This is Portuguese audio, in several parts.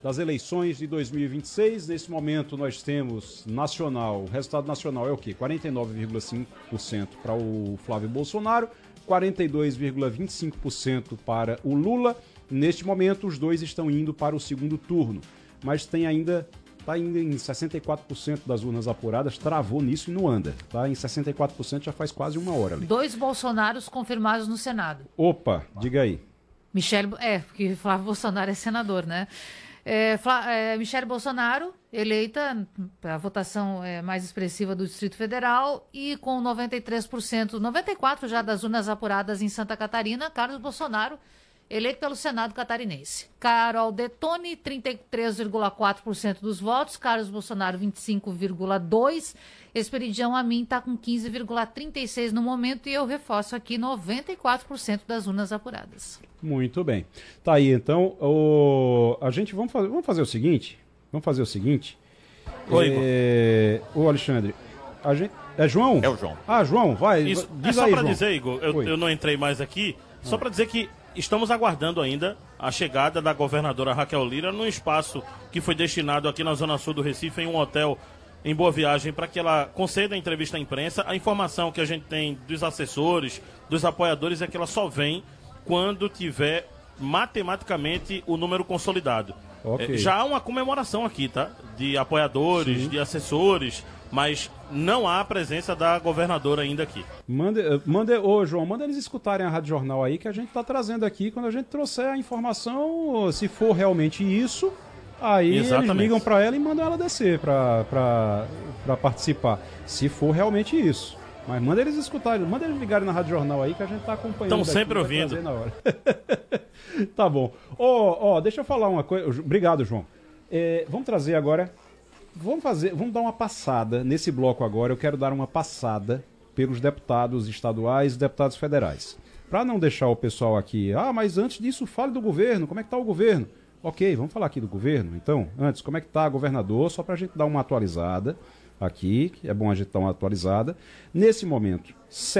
das eleições de 2026. Nesse momento nós temos nacional, o resultado nacional é o quê? 49,5% para o Flávio Bolsonaro, 42,25% para o Lula. Neste momento os dois estão indo para o segundo turno, mas tem ainda, está ainda em 64% das urnas apuradas, travou nisso e não anda. Está em 64% já faz quase uma hora ali. 2 Bolsonaros confirmados no Senado. Opa, diga aí. Porque Flávio Bolsonaro é senador, né? Michele Bolsonaro, eleita, a votação mais expressiva do Distrito Federal, e com 93%, 94% já das urnas apuradas em Santa Catarina, Carlos Bolsonaro, eleito pelo Senado catarinense. Carol Detoni, 33,4% dos votos, Carlos Bolsonaro, 25,2%, Esperidião Amin está com 15,36% no momento, e eu reforço aqui 94% das urnas apuradas. Muito bem. Tá aí, então, vamos fazer o seguinte. Oi, Igor. Ô, Alexandre, é João? É o João. Ah, João, vai. Isso, diz só aí, para João. dizer, Igor, eu não entrei mais aqui, só para dizer que estamos aguardando ainda a chegada da governadora Raquel Lira num espaço que foi destinado aqui na Zona Sul do Recife, em um hotel em Boa Viagem, para que ela conceda a entrevista à imprensa. A informação que a gente tem dos assessores, dos apoiadores, é que ela só vem quando tiver matematicamente o número consolidado. Okay. Já há uma comemoração aqui, tá? De apoiadores, sim, de assessores, mas não há a presença da governadora ainda aqui. Ô João, manda eles escutarem a Rádio Jornal aí, que a gente está trazendo aqui. Quando a gente trouxer a informação, se for realmente isso, aí eles ligam para ela e mandam ela descer para participar. Se for realmente isso. Mas manda eles escutarem, manda eles ligarem na Rádio Jornal aí, que a gente tá acompanhando. Estão sempre ouvindo. Na hora. Tá bom. Deixa eu falar uma coisa. Obrigado, João. Vamos trazer agora. Vamos dar uma passada nesse bloco agora. Eu quero dar uma passada pelos deputados estaduais e deputados federais. Para não deixar o pessoal aqui, mas antes disso, fale do governo. Como é que tá o governo? Ok, vamos falar aqui do governo. Então, antes, como é que tá governador? Só pra gente dar uma atualizada aqui, que é bom a gente dar uma atualizada. Nesse momento,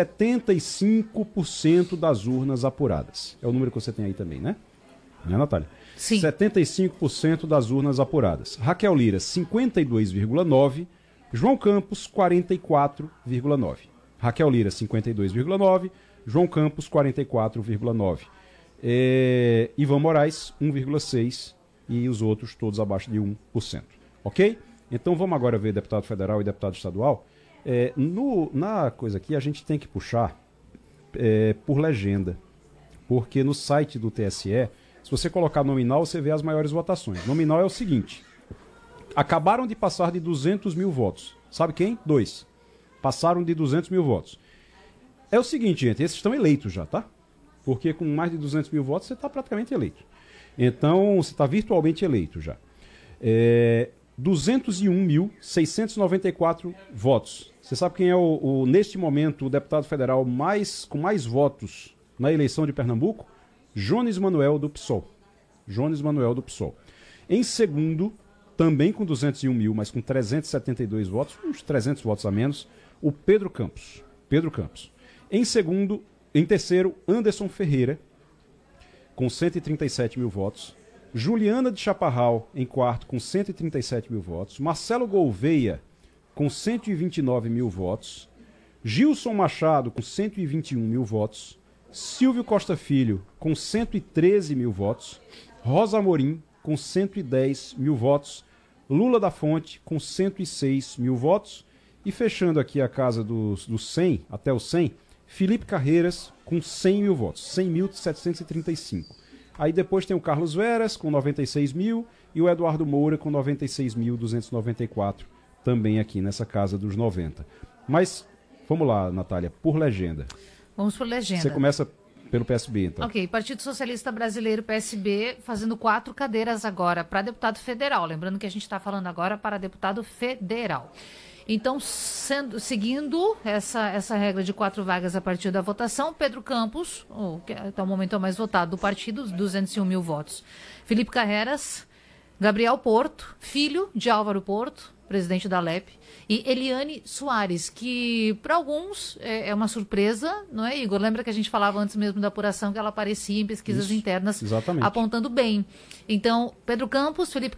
75% das urnas apuradas. É o número que você tem aí também, né? Né, Natália? Sim. 75% das urnas apuradas. Raquel Lira, 52,9%. João Campos, 44,9%. Raquel Lira, 52,9%. João Campos, 44,9%. Ivan Moraes, 1,6%. E os outros todos abaixo de 1%. Ok? Então vamos agora ver deputado federal e deputado estadual. Na coisa aqui a gente tem que puxar por legenda, porque no site do TSE, se você colocar nominal, você vê as maiores votações. Nominal é o seguinte: acabaram de passar de 200 mil votos. Sabe quem? 2. Passaram de 200 mil votos. É o seguinte, gente, esses estão eleitos já, tá? Porque com mais de 200 mil votos você está praticamente eleito. Então você está virtualmente eleito já. 201.694 votos. Você sabe quem é neste momento, o deputado federal com mais votos na eleição de Pernambuco? Jones Manuel do PSOL. Jones Manuel do PSOL. Em segundo, também com 201 mil, mas com 372 votos, uns 300 votos a menos, o Pedro Campos. Pedro Campos. Em terceiro, Anderson Ferreira, com 137 mil votos. Juliana de Chaparral, em quarto, com 137 mil votos. Marcelo Gouveia, com 129 mil votos. Gilson Machado, com 121 mil votos. Silvio Costa Filho, com 113 mil votos. Rosa Amorim, com 110 mil votos. Lula da Fonte, com 106 mil votos. E fechando aqui a casa dos 100, até os 100, Felipe Carreiras, com 100 mil votos. 100.735. Aí depois tem o Carlos Veras, com 96 mil, e o Eduardo Moura, com 96.294, também aqui nessa casa dos 90. Mas, vamos lá, Natália, por legenda. Vamos por legenda. Você começa pelo PSB, então. Ok, Partido Socialista Brasileiro, PSB, fazendo 4 cadeiras agora para deputado federal. Lembrando que a gente está falando agora para deputado federal. Então, seguindo essa regra de 4 vagas a partir da votação, Pedro Campos, que até o momento é o mais votado do partido, 201 mil votos. Felipe Carreiras, Gabriel Porto, filho de Álvaro Porto, presidente da Alep, e Eliane Soares, que para alguns é uma surpresa, não é, Igor? Lembra que a gente falava antes mesmo da apuração que ela aparecia em pesquisas internas, exatamente, apontando bem. Então, Pedro Campos, Felipe